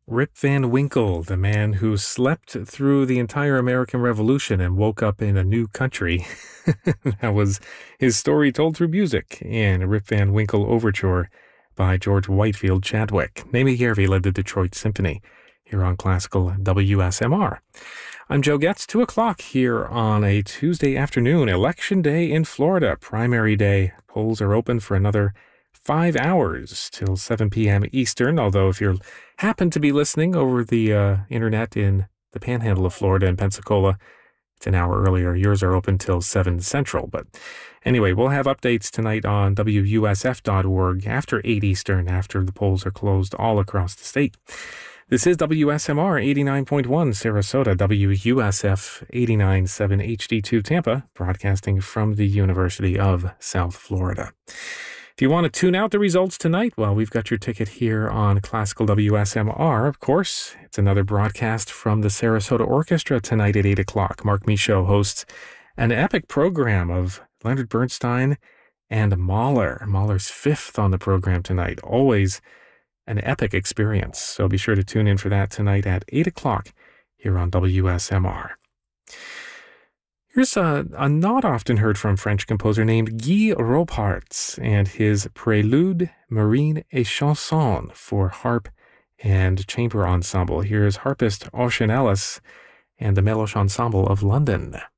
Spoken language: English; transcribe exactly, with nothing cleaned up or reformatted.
Rip Van Winkle, the man who slept through the entire American Revolution and woke up in a new country. That was his story told through music in Rip Van Winkle Overture by George Whitefield Chadwick. Mamie Garvey led the Detroit Symphony here on Classical W S M R. I'm Joe Getz, two o'clock here on a Tuesday afternoon, Election Day in Florida, primary day. Polls are open for another five hours till seven p.m. Eastern, although if you happen to be listening over the uh, internet in the panhandle of Florida and Pensacola, it's an hour earlier. Yours are open till seven Central. But anyway, we'll have updates tonight on W U S F dot org after eight Eastern, after the polls are closed all across the state. This is W S M R eighty-nine point one Sarasota, W U S F eighty-nine point seven H D two Tampa, broadcasting from the University of South Florida. If you want to tune out the results tonight, well, we've got your ticket here on Classical W S M R, of course. It's another broadcast from the Sarasota Orchestra tonight at eight o'clock. Mark Michaud hosts an epic program of Leonard Bernstein and Mahler. Mahler's fifth on the program tonight. Always an epic experience. So be sure to tune in for that tonight at eight o'clock here on W S M R. Here's a, a not often heard from French composer named Guy Rophartz and his Prélude, Marine et Chanson for harp and chamber ensemble. Here's harpist Ocean Ellis and the Meloche Ensemble of London.